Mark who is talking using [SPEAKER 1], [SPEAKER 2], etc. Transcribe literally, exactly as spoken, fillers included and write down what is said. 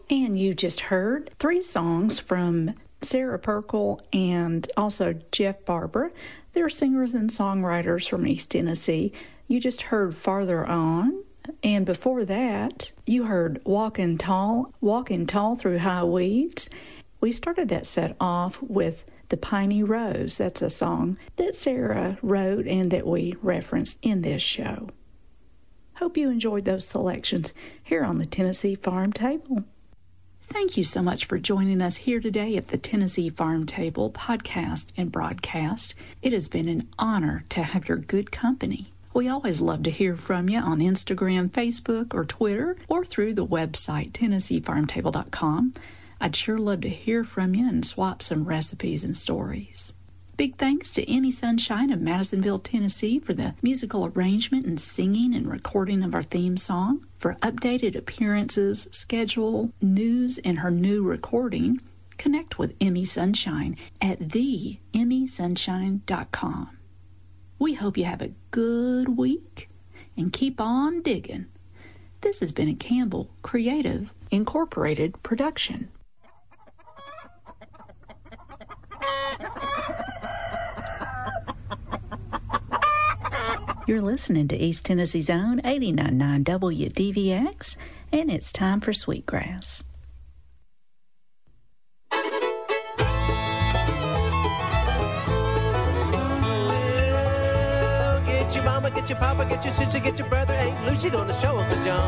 [SPEAKER 1] And you just heard three songs from Sarah Perkle and also Jeff Barber. They're singers and songwriters from East Tennessee. You just heard Farther On. And before that, you heard Walking Tall, Walking Tall Through High Weeds. We started that set off with The Piney Rose. That's a song that Sarah wrote and that we referenced in this show. Hope you enjoyed those selections here on the Tennessee Farm Table. Thank you so much for joining us here today at the Tennessee Farm Table podcast and broadcast. It has been an honor to have your good company. We always love to hear from you on Instagram, Facebook, or Twitter, or through the website, Tennessee Farm Table dot com. I'd sure love to hear from you and swap some recipes and stories. Big thanks to Emmy Sunshine of Madisonville, Tennessee for the musical arrangement and singing and recording of our theme song. For updated appearances, schedule, news, and her new recording, connect with Emmy Sunshine at the emmy sunshine dot com. We hope you have a good week and keep on digging. This has been a Campbell Creative Incorporated production. You're listening to East Tennessee's own eighty-nine point nine W D V X, and it's time for Sweetgrass.
[SPEAKER 2] Well, get your mama, get your papa, get your sister, get your brother. Ain't Lucy gonna show Uncle John?